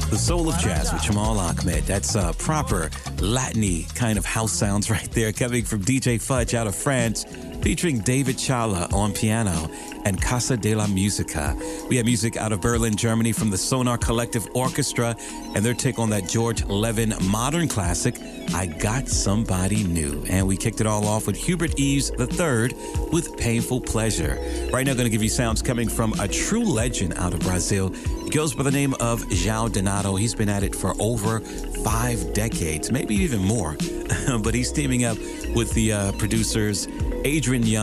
The Soul of Jazz with Jamal Ahmed. That's proper Latin-y kind of house sounds right there, coming from DJ Fudge out of France, featuring David Chala on piano and Casa de la Musica. We have music out of Berlin, Germany from the Sonar Collective Orchestra and their take on that George Levin modern classic, I Got Somebody New. And we kicked it all off with Hubert Eves III with Painful Pleasure. Right now, going to give you sounds coming from a true legend out of Brazil. He goes by the name of João Donato. He's been at it for over 5 decades, maybe even more. But he's teaming up with the producers Adrian Young